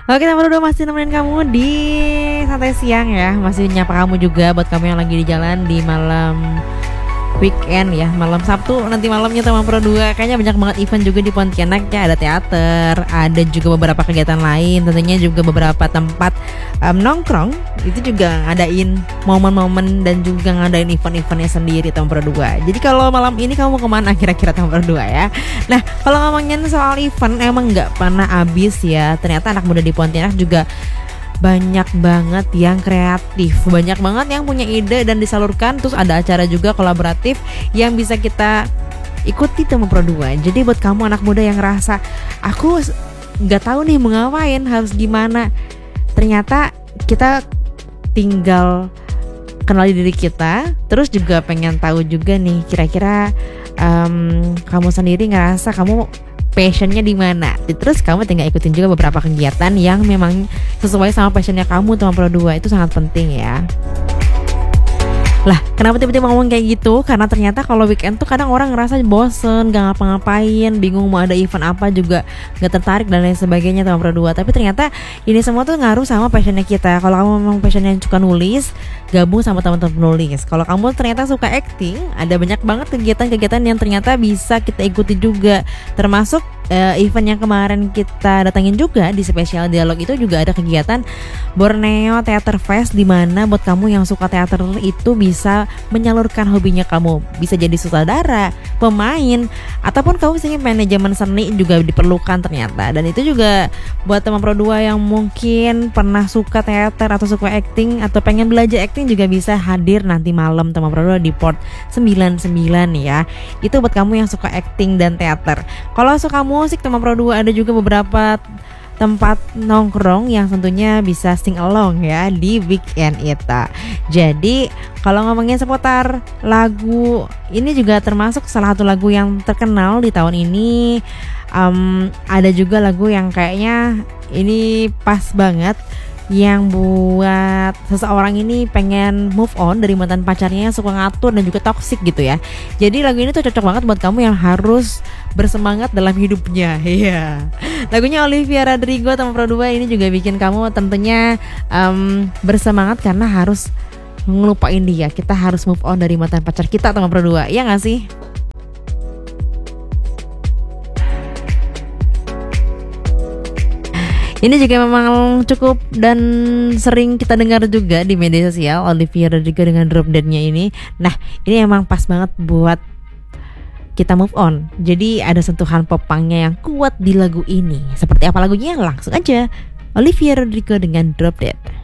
Oke, nomor 2 masih nemenin kamu di santai siang ya. Masih nyapa kamu juga buat kamu yang lagi di jalan di malam weekend ya, malam Sabtu nanti malamnya Taman Pro 2. Kayaknya banyak banget event juga di Pontianak ya, ada teater, ada juga beberapa kegiatan lain, tentunya juga beberapa tempat nongkrong itu juga ngadain momen-momen dan juga ngadain event-eventnya sendiri Taman Pro 2. Jadi kalau malam ini kamu kemana kira-kira Taman Pro 2 ya? Nah, kalau ngomongin soal event emang nggak pernah habis ya. Ternyata anak muda di Pontianak juga banyak banget yang kreatif, banyak banget yang punya ide dan disalurkan. Terus ada acara juga kolaboratif yang bisa kita ikuti Taman Pro 2. Jadi buat kamu anak muda yang ngerasa aku nggak tahu nih mau ngapain, harus gimana, ternyata kita tinggal kenali diri kita. Terus juga pengen tahu juga nih kira-kira kamu sendiri ngerasa kamu passionnya di mana. Terus kamu tinggal ikutin juga beberapa kegiatan yang memang sesuai sama passionnya kamu. Taman Pro 2 itu sangat penting ya. Lah, kenapa tiba-tiba ngomong kayak gitu? Karena ternyata kalau weekend tuh kadang orang ngerasa bosen, gak ngapa-ngapain, bingung mau ada event apa juga gak tertarik dan lain sebagainya Taman Pro 2. Tapi ternyata ini semua tuh ngaruh sama passionnya kita. Kalau kamu memang passionnya suka nulis, gabung sama teman-teman penulis. Kalau kamu ternyata suka acting, ada banyak banget kegiatan-kegiatan yang ternyata bisa kita ikuti juga. Termasuk event yang kemarin kita datangin juga di spesial dialog itu juga ada kegiatan Borneo Theater Fest, di mana buat kamu yang suka teater itu bisa menyalurkan hobinya kamu. Bisa jadi sutradara, pemain, ataupun kamu misalnya manajemen seni juga diperlukan ternyata. Dan itu juga buat teman Pro 2 yang mungkin pernah suka teater atau suka acting atau pengen belajar acting juga bisa hadir nanti malam teman Pro 2 di Port 99 ya. Itu buat kamu yang suka acting dan teater. Kalau suka musik, Taman Pro 2 ada juga beberapa tempat nongkrong yang tentunya bisa sing along ya di weekend itu. Jadi kalau ngomongin seputar lagu, ini juga termasuk salah satu lagu yang terkenal di tahun ini. Ada juga lagu yang kayaknya ini pas banget, yang buat seseorang ini pengen move on dari mantan pacarnya yang suka ngatur dan juga toksik gitu ya. Jadi lagu ini tuh cocok banget buat kamu yang harus bersemangat dalam hidupnya. Iya. Lagunya Olivia Rodrigo Taman Pro 2 ini juga bikin kamu tentunya bersemangat karena harus ngelupain dia. Kita harus move on dari mantan pacar kita Taman Pro 2. Iya gak sih? Ini juga memang cukup dan sering kita dengar juga di media sosial, Olivia Rodrigo dengan Drop Dead-nya ini. Nah, ini emang pas banget buat kita move on. Jadi ada sentuhan popangnya yang kuat di lagu ini. Seperti apa lagunya? Langsung aja, Olivia Rodrigo dengan Drop Dead.